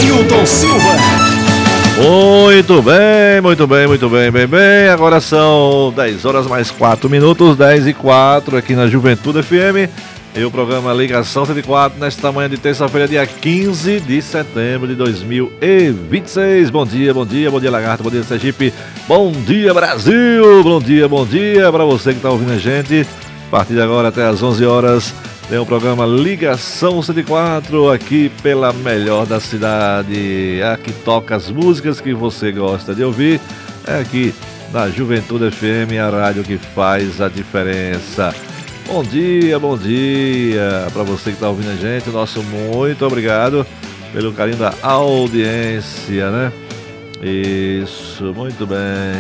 Ailton Silva. Muito bem, muito bem, muito bem, bem, bem. Agora são 10 horas mais 4 minutos, 10 e 4 aqui na Juventude FM. E o programa Ligação 104 nesta manhã de terça-feira, dia 15 de setembro de 2026. Bom dia, bom dia, bom dia Lagarto, bom dia Sergipe, bom dia Brasil, bom dia para você que está ouvindo a gente. A partir de agora até às 11 horas tem o programa Ligação 104 aqui pela melhor da cidade. Aqui toca as músicas que você gosta de ouvir. É aqui na Juventude FM, a rádio que faz a diferença. Bom dia para você que está ouvindo a gente. Nosso muito obrigado pelo carinho da audiência, né? Isso, muito bem.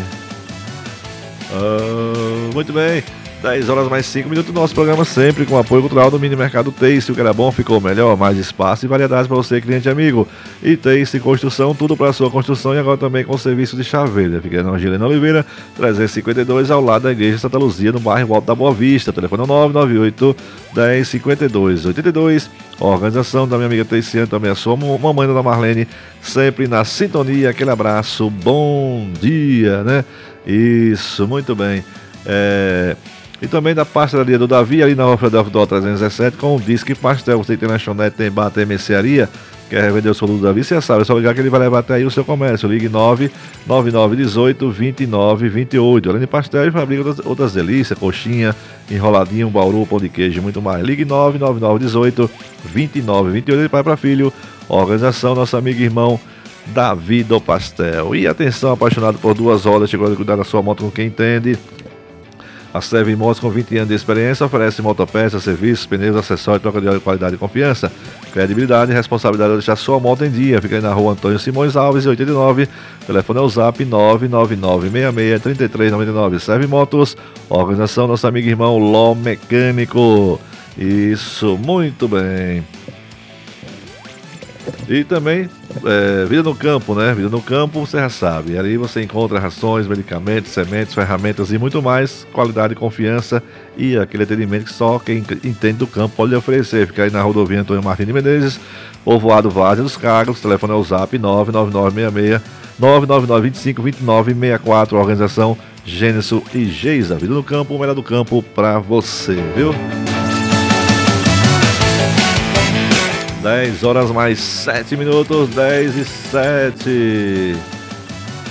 Muito bem. 10 horas mais 5 minutos do nosso programa, sempre com apoio cultural do Mini Mercado Taste. O que era bom ficou melhor, mais espaço e variedades para você, cliente amigo. E Taste Construção, tudo para a sua construção e agora também com serviço de chaveira. Fica na Angelina Oliveira, 352, ao lado da Igreja Santa Luzia, no bairro Alto da Boa Vista. Telefone 998 10 52 82. Organização da minha amiga Teiciane, também a sua mamãe da Marlene, sempre na sintonia. Aquele abraço, bom dia, né? Isso, muito bem. E também da pastelaria do Davi, ali na Rua Fredolfo 317, com o Disque Pastel. Você tem lanchonete, tem bar, tem mercearia, quer revender o seu produto do Davi, você sabe, é só ligar que ele vai levar até aí o seu comércio. Ligue 99918 2928. Além de pastel, ele fabrica outras delícias, coxinha, enroladinho, bauru, pão de queijo e muito mais. Ligue 99918 2928, de pai para filho. Organização, nosso amigo e irmão Davi do Pastel. E atenção, apaixonado por 2 rodas, chegou a cuidar da sua moto com quem entende. A Serve Motos, com 20 anos de experiência, oferece motopeças, serviços, pneus, acessórios, troca de óleo, qualidade e confiança. Credibilidade e responsabilidade de deixar sua moto em dia. Fica aí na rua Antônio Simões Alves, 89. Telefone é o zap 999663399. Serve Motos, organização nosso amigo e irmão Ló Mecânico. Isso, muito bem. E também vida no campo, né? Vida no campo, você já sabe. Ali você encontra rações, medicamentos, sementes, ferramentas e muito mais. Qualidade, confiança e aquele atendimento que só quem entende do campo pode lhe oferecer. Fica aí na rodovia Antônio Martins de Menezes, povoado Várzea dos Cargos. Telefone é o zap 999252964. Organização Gênesis e Geisa. Vida no campo, o melhor do campo pra você, viu? 10 horas mais 7 minutos, 10 e 7.